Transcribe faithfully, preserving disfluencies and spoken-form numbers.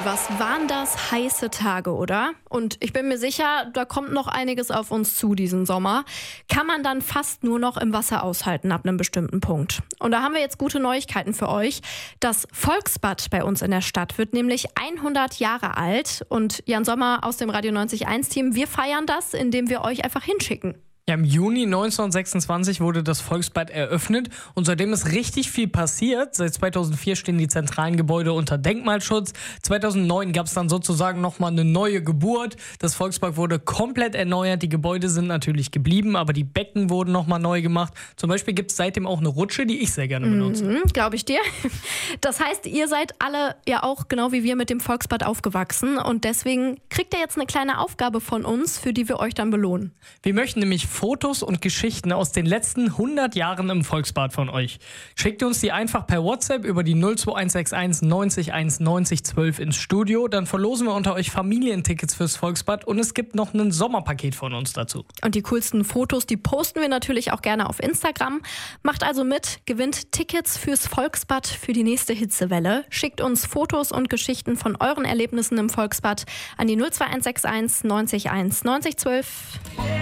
Was waren das heiße Tage, oder? Und ich bin mir sicher, da kommt noch einiges auf uns zu diesen Sommer. Kann man dann fast nur noch im Wasser aushalten ab einem bestimmten Punkt. Und da haben wir jetzt gute Neuigkeiten für euch. Das Volksbad bei uns in der Stadt wird nämlich hundert Jahre alt. Und Jan Sommer aus dem Radio neunzig Komma eins Team, wir feiern das, indem wir euch einfach hinschicken. Ja, im Juni neunzehnhundertsechsundzwanzig wurde das Volksbad eröffnet und seitdem ist richtig viel passiert. Seit zweitausendvier stehen die zentralen Gebäude unter Denkmalschutz. zweitausendneun gab es dann sozusagen nochmal eine neue Geburt. Das Volksbad wurde komplett erneuert. Die Gebäude sind natürlich geblieben, aber die Becken wurden nochmal neu gemacht. Zum Beispiel gibt es seitdem auch eine Rutsche, die ich sehr gerne benutze. Mhm, glaube ich dir. Das heißt, ihr seid alle ja auch genau wie wir mit dem Volksbad aufgewachsen und deswegen kriegt ihr jetzt eine kleine Aufgabe von uns, für die wir euch dann belohnen. Wir möchten nämlich Fotos und Geschichten aus den letzten hundert Jahren im Volksbad von euch. Schickt uns die einfach per WhatsApp über die null zwei eins sechs eins neunzig eins neunzig zwölf ins Studio. Dann verlosen wir unter euch Familientickets fürs Volksbad und es gibt noch ein Sommerpaket von uns dazu. Und die coolsten Fotos, die posten wir natürlich auch gerne auf Instagram. Macht also mit, gewinnt Tickets fürs Volksbad für die nächste Hitzewelle. Schickt uns Fotos und Geschichten von euren Erlebnissen im Volksbad an die null zwei eins sechs eins neunzig eins neunzig zwölf.